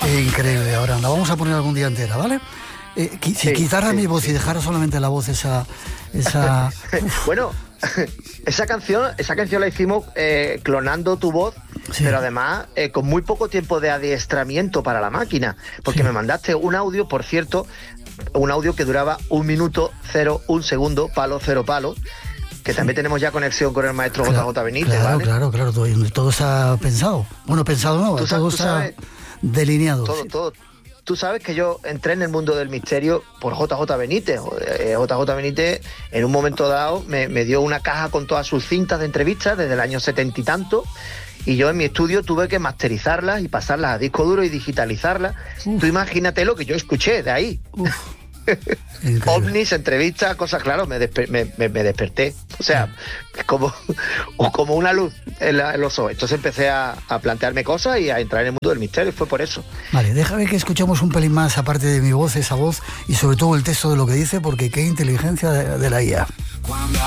Increíble, ahora la vamos a poner algún día entera, ¿vale? Si quitara mi voz y dejara solamente la voz esa... Bueno, esa canción la hicimos clonando tu voz, pero además con muy poco tiempo de adiestramiento para la máquina, porque me mandaste un audio, por cierto, un audio que duraba 1 minuto 01 segundo, palo 0 palo, que también tenemos ya conexión con el maestro JJ Benítez, ¿vale? Claro, todo está pensado. Bueno, pensado no, todo está delineado. Todo. Tú sabes que yo entré en el mundo del misterio por JJ Benítez. JJ Benítez en un momento dado me dio una caja con todas sus cintas de entrevistas desde el año 70 y tanto, y yo en mi estudio tuve que masterizarlas y pasarlas a disco duro y digitalizarlas. Tú imagínate lo que yo escuché de ahí. Ovnis, entrevistas, cosas, claro, me desperté. O sea, como una luz en los ojos. Entonces empecé a plantearme cosas y a entrar en el mundo del misterio, y fue por eso. Vale, déjame que escuchemos un pelín más, aparte de mi voz, esa voz, y sobre todo el texto de lo que dice, porque qué inteligencia de la IA. Cuando